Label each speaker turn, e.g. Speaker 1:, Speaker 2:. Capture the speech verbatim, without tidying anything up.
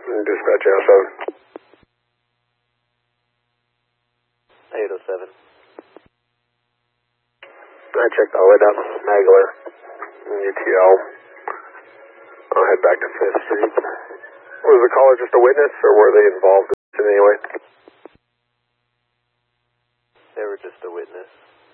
Speaker 1: Dispatch eight oh seven.
Speaker 2: eight oh seven.
Speaker 1: I checked all the way down to Smuggler in U T L. I'll head back to fifth Street. Was the caller just a witness, or were they involved in any way?
Speaker 2: They were just a witness.